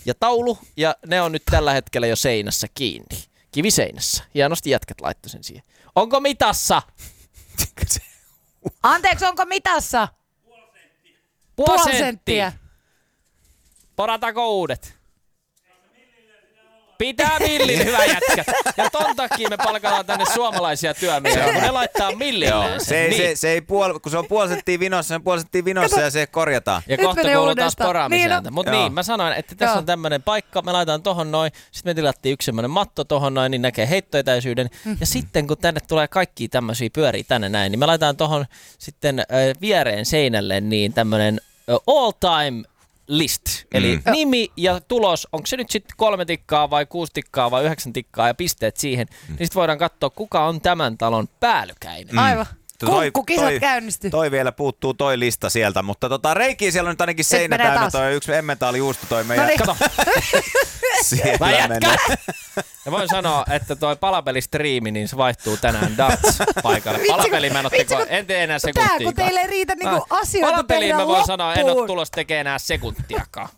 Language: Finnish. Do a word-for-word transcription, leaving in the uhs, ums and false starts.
ja taulu, ja ne on nyt tällä hetkellä jo seinässä kiinni. Kiviseinässä. Hienosti jätkät laittoi sen siihen. Onko mitassa? Anteeksi, onko mitassa? Puoli senttiä. Puoli senttiä. Porataanko uudet? Pitää millin, hyvä jätkä. Ja ton takia me palkataan tänne suomalaisia työmiehiä, kun ne laittaa millilleen sen. Se ei, niin. se, se ei puol, kun se on puoli senttiä vinossa, se on puoli senttiä vinossa Kato. Ja se korjataan. Ja kohta kuuluu taas poraamisääntö. Niin, Mutta niin, mä sanoin, että tässä Joo. on tämmönen paikka, me laitetaan tohon noin, sitten me tilattiin yksi semmonen matto tohon noin, niin näkee heittoetäisyyden. Mm-hmm. Ja sitten kun tänne tulee kaikki tämmöisiä pyöriä tänne näin, niin me laitetaan tohon sitten äh, viereen seinälle niin tämmönen äh, all time list, eli mm. nimi ja tulos, onko se nyt sitten kolme tikkaa vai kuusi tikkaa vai yhdeksän tikkaa ja pisteet siihen, mm. niin sitten voidaan katsoa, kuka on tämän talon päällykäinen. Mm. Aivan. Kunkkukisat käynnistyy. Toi vielä puuttuu toi lista sieltä, mutta tota, Reikiä siellä on nyt ainakin seinä täynnä, toi yksi emmentaali juusto toi meidän. No niin. Kato. Mä jätkän. Ja voin sanoa, että toi palapelistriimi, niin se vaihtuu tänään darts-paikalle. Palapeli mä en, teko, en tee enää sekuntiakaan. Tää kun teille ei riitä niinku asioita Palapeliin tehdä mä voin loppuun. sanoa, en oo tulos tekee enää sekuntiakaan.